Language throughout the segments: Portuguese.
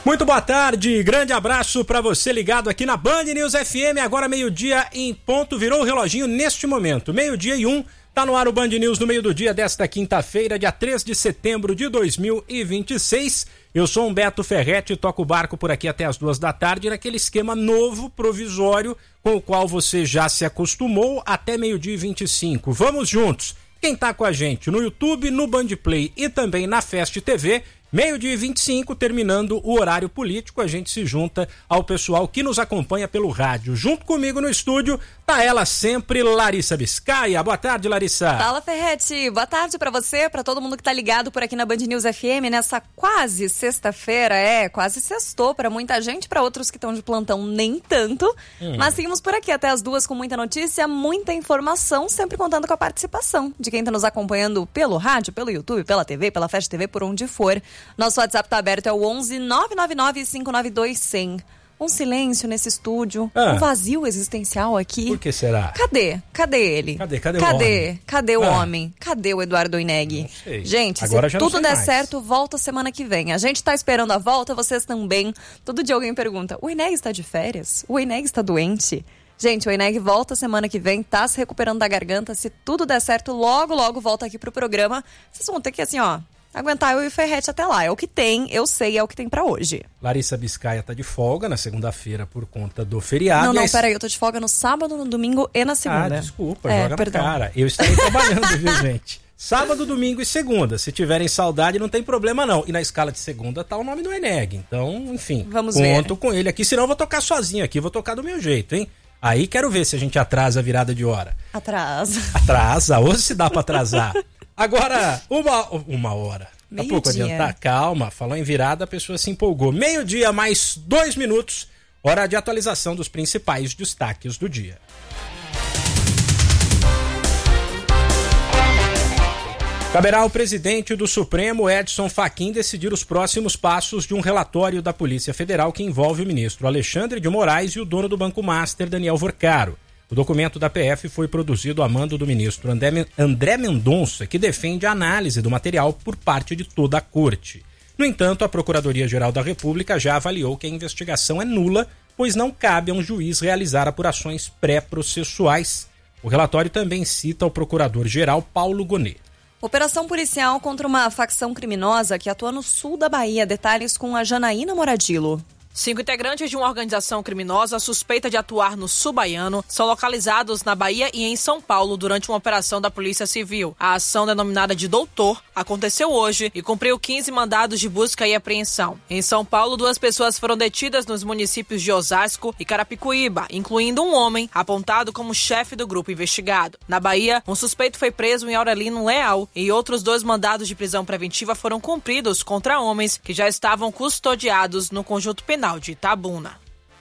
Muito boa tarde, grande abraço para você ligado aqui na Band News FM, agora meio-dia em ponto, virou o reloginho neste momento, 12:01, tá no ar o Band News no meio do dia desta quinta-feira, dia 3 de setembro de 2026. Eu sou Humberto Ferretti e toco o barco por aqui até as 2 da tarde naquele esquema novo, provisório, com o qual você já se acostumou até 12:25. Vamos juntos! Quem tá com a gente no YouTube, no Bandplay e também na Fest TV, 12:25, terminando o horário político, a gente se junta ao pessoal que nos acompanha pelo rádio. Junto comigo no estúdio, tá ela sempre, Larissa Biscaia. Boa tarde, Larissa. Fala, Ferretti. Boa tarde pra você, pra todo mundo que tá ligado por aqui na Band News FM nessa quase sexta-feira. Quase sextou pra muita gente, pra outros que estão de plantão nem tanto. Mas seguimos por aqui até as 2 com muita notícia, muita informação, sempre contando com a participação de quem tá nos acompanhando pelo rádio, pelo YouTube, pela TV, pela Fest TV, por onde for. Nosso WhatsApp tá aberto, é o 11 999 592 100. Um silêncio nesse estúdio, um vazio existencial aqui. Por que será? Cadê ele? Cadê o homem? Cadê o homem? Cadê o Eduardo Oineg? Não sei. Gente, agora se já não tudo sei der mais. certo, volta semana que vem. A gente tá esperando a volta, vocês também. Todo dia alguém pergunta, o Oineg está de férias? O Oineg está doente? Gente, o Oineg volta semana que vem, tá se recuperando da garganta. Se tudo der certo, logo volta aqui pro programa. Vocês vão ter que, assim, aguentar eu e o Ferretti até lá. É o que tem, eu sei, é o que tem pra hoje. Larissa Biscaia tá de folga na segunda-feira por conta do feriado. Não, peraí, eu tô de folga no sábado, no domingo e na segunda. Desculpa, joga na cara. Eu estarei trabalhando, viu, gente? Sábado, domingo e segunda. Se tiverem saudade, não tem problema não. E na escala de segunda tá o nome do Oineg. Então, enfim, conto com ele aqui. Senão eu vou tocar sozinho aqui, vou tocar do meu jeito, hein? Aí quero ver se a gente atrasa a virada de hora. Atrasa, ou se dá pra atrasar. Agora, uma hora. Daqui a pouco adiantar, calma, falou em virada, a pessoa se empolgou. 12:00 mais 2 minutos, hora de atualização dos principais destaques do dia. Caberá ao presidente do Supremo, Edson Fachin, decidir os próximos passos de um relatório da Polícia Federal que envolve o ministro Alexandre de Moraes e o dono do Banco Master, Daniel Vorcaro. O documento da PF foi produzido a mando do ministro André Mendonça, que defende a análise do material por parte de toda a corte. No entanto, a Procuradoria-Geral da República já avaliou que a investigação é nula, pois não cabe a um juiz realizar apurações pré-processuais. O relatório também cita o procurador-geral Paulo Gonet. Operação policial contra uma facção criminosa que atua no sul da Bahia. Detalhes com a Janaína Moradilo. 5 integrantes de uma organização criminosa suspeita de atuar no sul baiano são localizados na Bahia e em São Paulo durante uma operação da Polícia Civil. A ação, denominada de Doutor, aconteceu hoje e cumpriu 15 mandados de busca e apreensão. Em São Paulo, 2 pessoas foram detidas nos municípios de Osasco e Carapicuíba, incluindo um homem apontado como chefe do grupo investigado. Na Bahia, um suspeito foi preso em Aurelino Leal e outros 2 mandados de prisão preventiva foram cumpridos contra homens que já estavam custodiados no conjunto penal de Itabuna.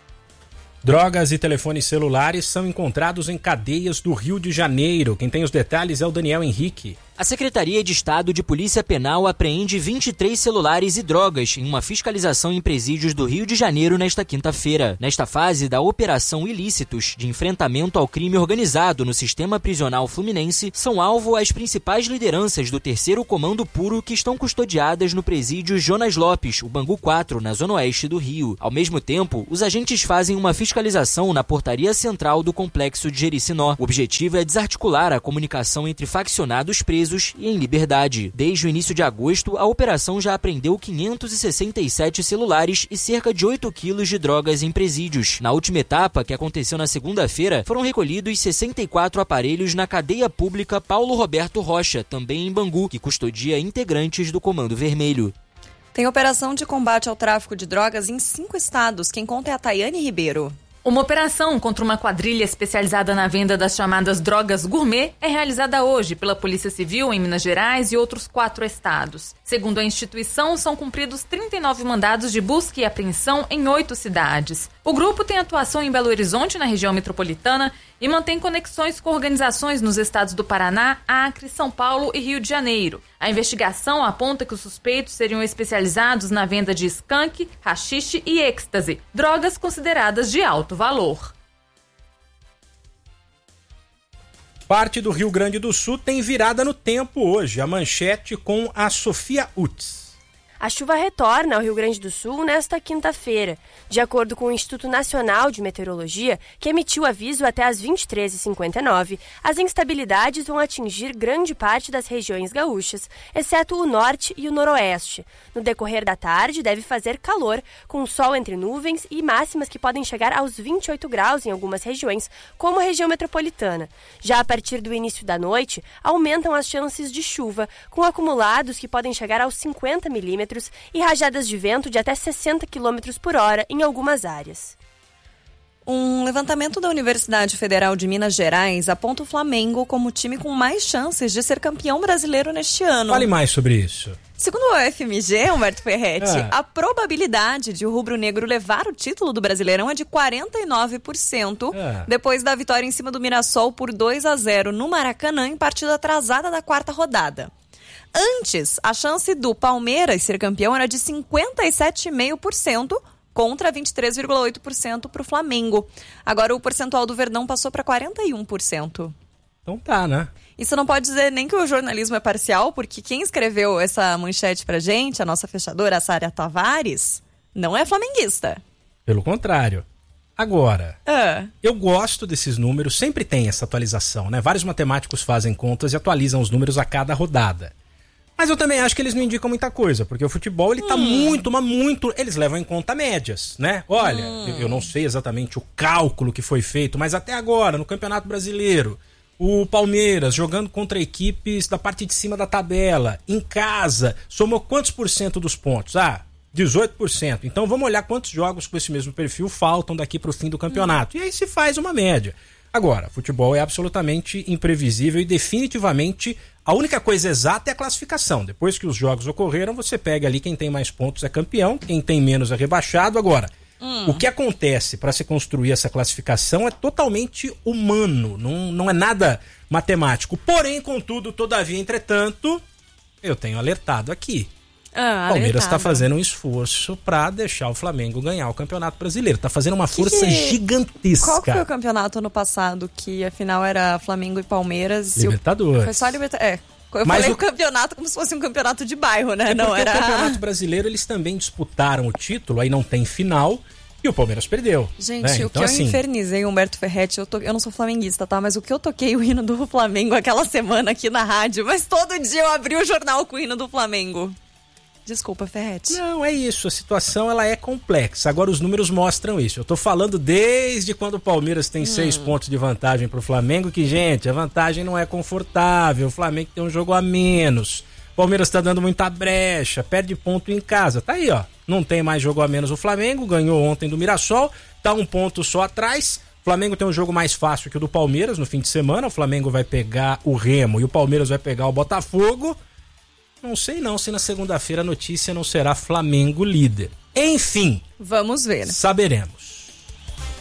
Drogas e telefones celulares são encontrados em cadeias do Rio de Janeiro. Quem tem os detalhes é o Daniel Henrique. A Secretaria de Estado de Polícia Penal apreende 23 celulares e drogas em uma fiscalização em presídios do Rio de Janeiro nesta quinta-feira. Nesta fase da Operação Ilícitos, de enfrentamento ao crime organizado no sistema prisional fluminense, são alvo as principais lideranças do 3º Comando Puro que estão custodiadas no presídio Jonas Lopes, o Bangu 4, na zona oeste do Rio. Ao mesmo tempo, os agentes fazem uma fiscalização na portaria central do complexo de Jericinó. O objetivo é desarticular a comunicação entre faccionados presos e em liberdade. Desde o início de agosto, a operação já apreendeu 567 celulares e cerca de 8 quilos de drogas em presídios. Na última etapa, que aconteceu na segunda-feira, foram recolhidos 64 aparelhos na cadeia pública Paulo Roberto Rocha, também em Bangu, que custodia integrantes do Comando Vermelho. Tem operação de combate ao tráfico de drogas em 5 estados. Quem conta é a Tayane Ribeiro. Uma operação contra uma quadrilha especializada na venda das chamadas drogas gourmet é realizada hoje pela Polícia Civil em Minas Gerais e outros 4 estados. Segundo a instituição, são cumpridos 39 mandados de busca e apreensão em 8 cidades. O grupo tem atuação em Belo Horizonte, na região metropolitana, e mantém conexões com organizações nos estados do Paraná, Acre, São Paulo e Rio de Janeiro. A investigação aponta que os suspeitos seriam especializados na venda de skunk, haxixe e êxtase, drogas consideradas de alto valor. Parte do Rio Grande do Sul tem virada no tempo hoje. A manchete com a Sofia Utz. A chuva retorna ao Rio Grande do Sul nesta quinta-feira. De acordo com o Instituto Nacional de Meteorologia, que emitiu aviso até às 23h59, as instabilidades vão atingir grande parte das regiões gaúchas, exceto o norte e o noroeste. No decorrer da tarde, deve fazer calor, com sol entre nuvens e máximas que podem chegar aos 28 graus em algumas regiões, como a região metropolitana. Já a partir do início da noite, aumentam as chances de chuva, com acumulados que podem chegar aos 50 milímetros e rajadas de vento de até 60 km por hora em algumas áreas. Um levantamento da Universidade Federal de Minas Gerais aponta o Flamengo como o time com mais chances de ser campeão brasileiro neste ano. Fale mais sobre isso. Segundo o UFMG, Humberto Ferretti, a probabilidade de o rubro-negro levar o título do Brasileirão é de 49%, depois da vitória em cima do Mirassol por 2-0 no Maracanã em partida atrasada da 4ª rodada. Antes, a chance do Palmeiras ser campeão era de 57,5% contra 23,8% para o Flamengo. Agora o percentual do Verdão passou para 41%. Então tá, né? E você não pode dizer nem que o jornalismo é parcial, porque quem escreveu essa manchete pra gente, a nossa fechadora, a Sária Tavares, não é flamenguista. Pelo contrário. Agora, eu gosto desses números, sempre tem essa atualização, né? Vários matemáticos fazem contas e atualizam os números a cada rodada. Mas eu também acho que eles não indicam muita coisa, porque o futebol, ele tá muito, mas muito... Eles levam em conta médias, né? Olha, eu não sei exatamente o cálculo que foi feito, mas até agora, no Campeonato Brasileiro, o Palmeiras jogando contra equipes da parte de cima da tabela, em casa, somou quantos por cento dos pontos? 18%. Então vamos olhar quantos jogos com esse mesmo perfil faltam daqui pro fim do campeonato. E aí se faz uma média. Agora, futebol é absolutamente imprevisível e definitivamente a única coisa exata é a classificação. Depois que os jogos ocorreram, você pega ali quem tem mais pontos é campeão, quem tem menos é rebaixado. Agora, o que acontece para se construir essa classificação é totalmente humano, não é nada matemático. Porém, contudo, todavia, entretanto, eu tenho alertado aqui. O Palmeiras está fazendo um esforço para deixar o Flamengo ganhar o Campeonato Brasileiro. Está fazendo uma força gigantesca. Qual que foi o campeonato ano passado que afinal era Flamengo e Palmeiras? Libertadores. Foi só Libertadores. Eu falei o campeonato como se fosse um campeonato de bairro, né? Não era. O Campeonato Brasileiro eles também disputaram o título, aí não tem final. E o Palmeiras perdeu. Gente, o que eu infernizei, Humberto Ferretti, eu não sou flamenguista, tá? Mas o que eu toquei o hino do Flamengo aquela semana aqui na rádio, mas todo dia eu abri o jornal com o hino do Flamengo. Desculpa, Ferretti. Não, é isso. A situação ela é complexa. Agora os números mostram isso. Eu tô falando desde quando o Palmeiras tem 6 pontos de vantagem pro Flamengo, que, gente, a vantagem não é confortável. O Flamengo tem um jogo a menos. O Palmeiras tá dando muita brecha, perde ponto em casa. Tá aí, ó. Não tem mais jogo a menos o Flamengo, ganhou ontem do Mirassol, tá 1 ponto só atrás. O Flamengo tem um jogo mais fácil que o do Palmeiras no fim de semana. O Flamengo vai pegar o Remo e o Palmeiras vai pegar o Botafogo. Não sei não se na segunda-feira a notícia não será Flamengo líder. Enfim. Vamos ver. Saberemos.